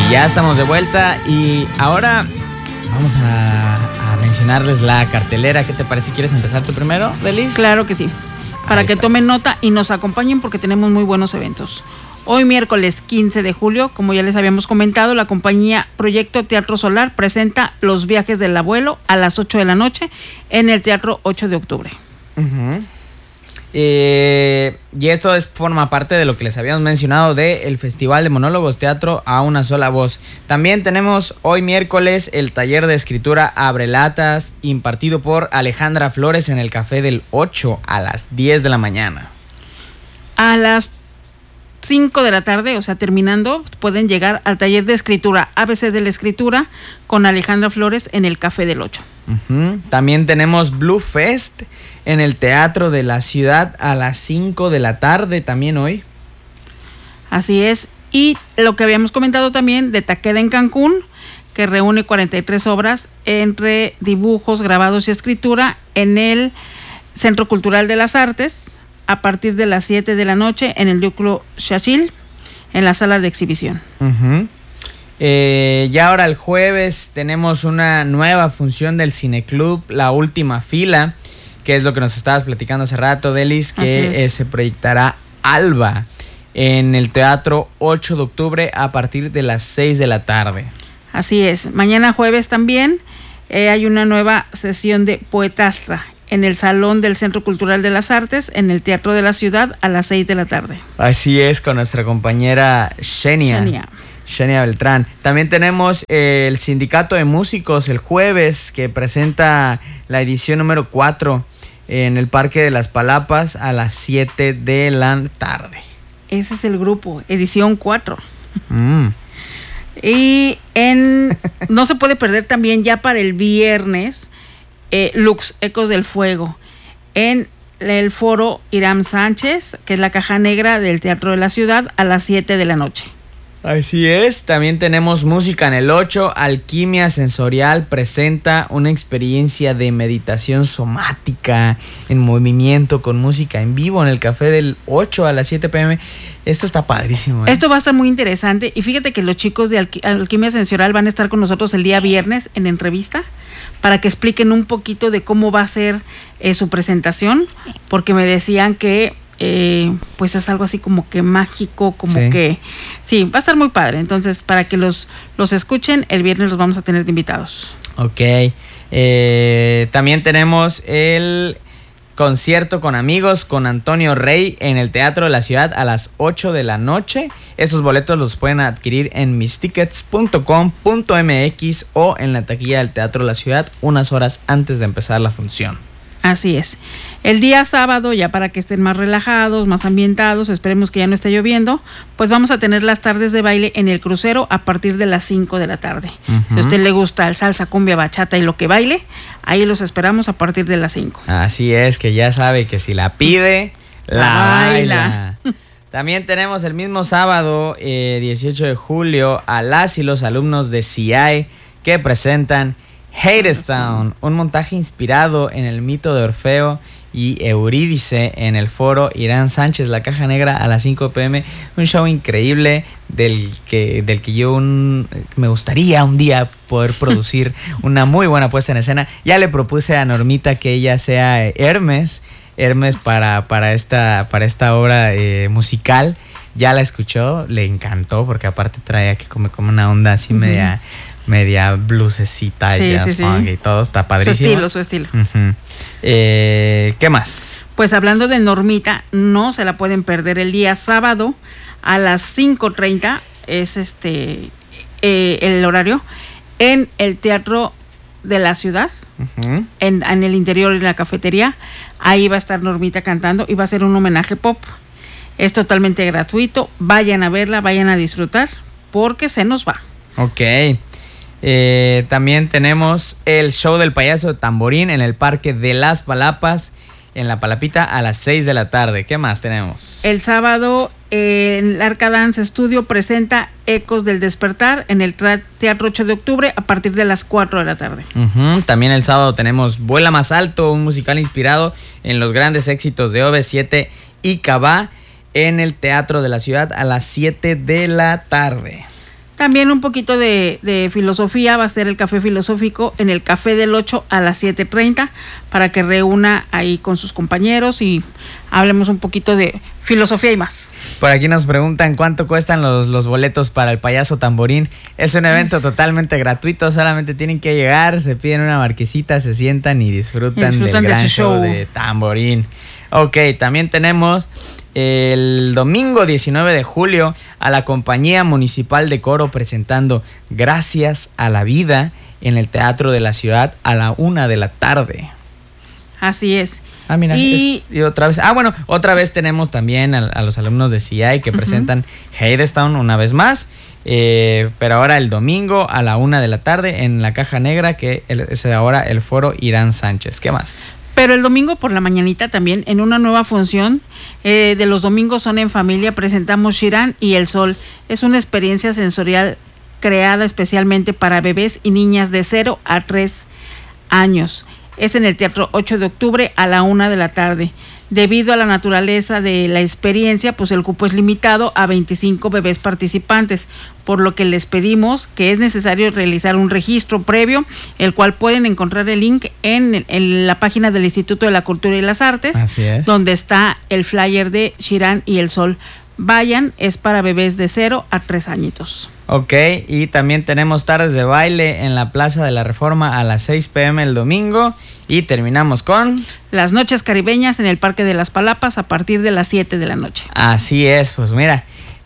Ya estamos de vuelta y ahora vamos a mencionarles la cartelera. ¿Qué te parece? ¿Quieres empezar tú primero, Delis? Claro que sí. Para que tomen nota y nos acompañen porque tenemos muy buenos eventos. Hoy miércoles 15 de julio, como ya les habíamos comentado, la compañía Proyecto Teatro Solar presenta Los Viajes del Abuelo a las 8 de la noche en el Teatro 8 de octubre. Uh-huh. Y esto forma parte de lo que les habíamos mencionado del Festival de Monólogos Teatro a una sola voz. También tenemos hoy miércoles el taller de escritura Abrelatas impartido por Alejandra Flores en el Café del 8 a las 10 de la mañana. A las 5 de la tarde, o sea, terminando, pueden llegar al taller de escritura ABC de la Escritura con Alejandra Flores en el Café del 8. Uh-huh. También tenemos Blue Fest en el Teatro de la Ciudad a las 5 de la tarde, también hoy. Así es. Y lo que habíamos comentado también de Takeda en Cancún, que reúne 43 obras entre dibujos, grabados y escritura en el Centro Cultural de las Artes a partir de las 7 de la noche en el núcleo Xachil, en la sala de exhibición. Uh-huh. Ya ahora el jueves tenemos una nueva función del Cineclub, La Última Fila, que es lo que nos estabas platicando hace rato, Delis, que se proyectará Alba en el Teatro 8 de octubre a partir de las 6 de la tarde. Así es. Mañana jueves también hay una nueva sesión de Poetastra en el Salón del Centro Cultural de las Artes, en el Teatro de la Ciudad a las 6 de la tarde. Así es, con nuestra compañera Xenia Beltrán. También tenemos el Sindicato de Músicos el jueves, que presenta la edición número 4 en el Parque de las Palapas a las 7 de la tarde. Ese es el grupo, edición 4. Y no se puede perder también ya para el viernes Lux, Ecos del Fuego, en el Foro Irán Sánchez, que es la caja negra del Teatro de la Ciudad, a las 7 de la noche. Así es, también tenemos música en el 8, Alquimia Sensorial presenta una experiencia de meditación somática en movimiento con música en vivo en el Café del 8 a las 7 p.m. Esto está padrísimo, ¿eh? Esto va a estar muy interesante y fíjate que los chicos de Alquimia Sensorial van a estar con nosotros el día viernes en entrevista para que expliquen un poquito de cómo va a ser su presentación, porque me decían que pues es algo así como que mágico, como que sí, va a estar muy padre. Entonces, para que los escuchen, el viernes los vamos a tener de invitados. Ok. También tenemos el concierto con amigos con Antonio Rey en el Teatro de la Ciudad a las 8 de la noche. Estos boletos los pueden adquirir en mistickets.com.mx o en la taquilla del Teatro de la Ciudad unas horas antes de empezar la función. Así es. El día sábado, ya para que estén más relajados, más ambientados, esperemos que ya no esté lloviendo, pues vamos a tener las tardes de baile en el crucero a partir de las 5 de la tarde. Uh-huh. Si a usted le gusta el salsa, cumbia, bachata y lo que baile, ahí los esperamos a partir de las 5. Así es, que ya sabe que si la pide, la baila. También tenemos el mismo sábado, 18 de julio, a las y los alumnos de CIAE que presentan Hadestown, un montaje inspirado en el mito de Orfeo y Eurídice en el Foro Irán Sánchez, la caja negra a las 5 p.m. Un show increíble del que yo me gustaría un día poder producir una muy buena puesta en escena. Ya le propuse a Normita que ella sea Hermes para esta obra musical. Ya la escuchó, le encantó porque aparte trae aquí como una onda así media bluesecita, jazz, funk y todo, está padrísimo. Su estilo. Uh-huh. ¿Qué más? Pues hablando de Normita, no se la pueden perder el día sábado a las 5:30, es el horario, en el Teatro de la Ciudad, uh-huh. en el interior de la cafetería. Ahí va a estar Normita cantando y va a ser un homenaje pop. Es totalmente gratuito, vayan a verla, vayan a disfrutar, porque se nos va. Ok. También tenemos el show del payaso de tamborín en el Parque de las Palapas, en la Palapita, a las 6 de la tarde. ¿Qué más tenemos? El sábado, el Arca Dance Studio presenta Ecos del Despertar en el Teatro 8 de octubre a partir de las 4 de la tarde. Uh-huh. También el sábado tenemos Vuela Más Alto, un musical inspirado en los grandes éxitos de OV7 y Cabá en el Teatro de la Ciudad a las 7 de la tarde. También un poquito de filosofía, va a ser el café filosófico en el Café del 8 a las 7:30 para que reúna ahí con sus compañeros y hablemos un poquito de filosofía y más. Por aquí nos preguntan cuánto cuestan los boletos para el Payaso Tamborín. Es un evento totalmente gratuito, solamente tienen que llegar, se piden una marquesita, se sientan y disfrutan del gran show de Tamborín. Ok, también tenemos el domingo 19 de julio a la Compañía Municipal de Coro presentando Gracias a la Vida en el Teatro de la Ciudad a la 1 de la tarde. Así es. Ah, mira, y otra vez. Bueno, otra vez tenemos también a los alumnos de CI que presentan Hadestown una vez más. Pero ahora el domingo a la 1 de la tarde en la Caja Negra, que es ahora el Foro Irán Sánchez. ¿Qué más? Pero el domingo por la mañanita también, en una nueva función de los domingos son en familia, presentamos Shirán y el Sol. Es una experiencia sensorial creada especialmente para bebés y niñas de 0 a 3 años. Es en el Teatro 8 de Octubre a la 1 de la tarde. Debido a la naturaleza de la experiencia, pues el cupo es limitado a 25 bebés participantes, por lo que les pedimos que es necesario realizar un registro previo, el cual pueden encontrar el link en la página del Instituto de la Cultura y las Artes. Así es. Donde está el flyer de Shirán y el Sol. Vayan, es para bebés de 0 a 3 añitos. Ok, y también tenemos tardes de baile en la Plaza de la Reforma a las 6 p.m. el domingo. Y terminamos con las noches caribeñas en el Parque de las Palapas a partir de las 7 de la noche. Así es, pues mira,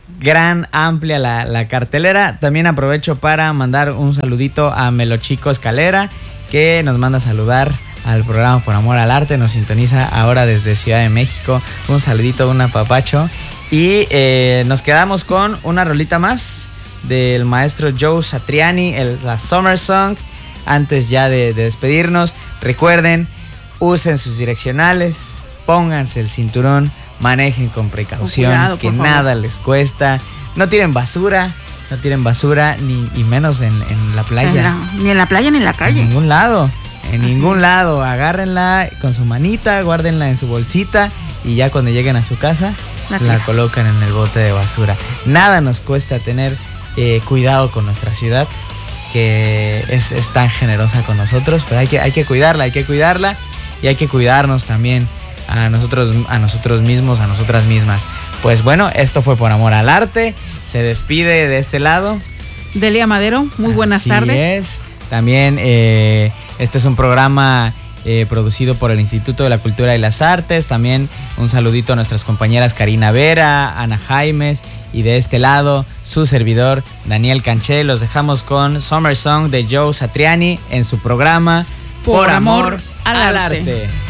amplia la cartelera. También aprovecho para mandar un saludito a Melochico Escalera, que nos manda a saludar al programa Por Amor al Arte, nos sintoniza ahora desde Ciudad de México. Un saludito, un apapacho. Y nos quedamos con una rolita más del maestro Joe Satriani, la Summer Song. Antes ya de despedirnos, recuerden, usen sus direccionales, pónganse el cinturón, manejen con precaución, cuidado, que nada les cuesta. No tiren basura, ni menos en la playa. Ni en la playa ni en la calle. En ningún lado. En ningún lado. Agárrenla con su manita, guárdenla en su bolsita y ya cuando lleguen a su casa la colocan en el bote de basura. Nada nos cuesta tener cuidado con nuestra ciudad, que es tan generosa con nosotros, pero hay que cuidarla y hay que cuidarnos también a nosotros mismos, a nosotras mismas. Pues bueno, esto fue Por Amor al Arte. Se despide de este lado Delia Madero, muy buenas tardes. Es. También este es un programa producido por el Instituto de la Cultura y las Artes. También un saludito a nuestras compañeras Karina Vera, Ana Jaimes y de este lado su servidor Daniel Canché. Los dejamos con Summer Song de Joe Satriani en su programa Por Amor al Arte.